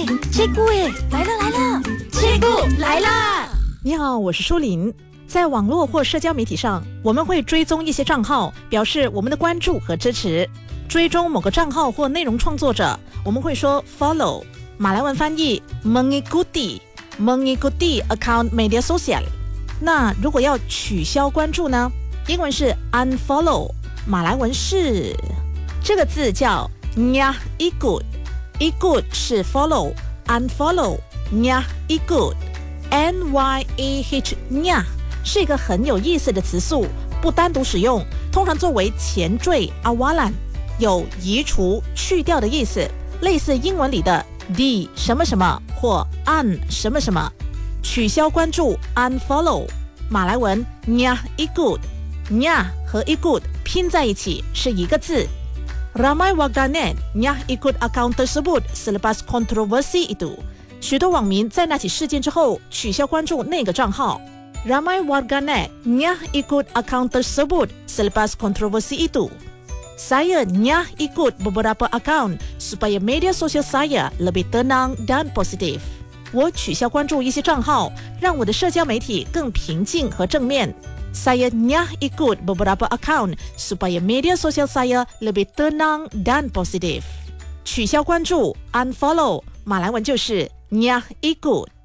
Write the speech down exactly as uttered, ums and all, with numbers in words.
切姑耶，来了来了，切姑来啦！ 你好，我是舒琳。在网络或社交媒体上，我们会追踪一些账号，表示我们的关注和支持。追踪某个账号或内容创作者，我们会说 follow。马来文翻译 mengikuti mengikuti account media sosial。那如果要取消关注呢？英文是 unfollow， 马来文是这个字叫 nyah ikut。ikut 是 follow， unfollow nyah ikut。N Y A H nyah 是一个很有意思的词素，不单独使用，通常作为前缀 awalan， 有移除、去掉的意思，类似英文里的 d 什么什么或 un 什么什么。取消关注 unfollow， 马来文 nyah ikut。nyah 和 ikut 拼在一起是一个字。Ramai warganet nyah ikut account tersebut selepas kontroversi itu。许多网民在那起事件之后取消关注那个账号。Ramai warganet nyah ikut account tersebut selepas kontroversi itu. Saya nyah ikut beberapa account supaya media sosial saya lebih tenang dan positif. 我取消关注一些账号，让我的社交媒体更平静和正面。Saya nyah ikut beberapa account supaya media sosial saya lebih tenang dan positif. 取消关注 unfollow 马来文就是nyah ikut。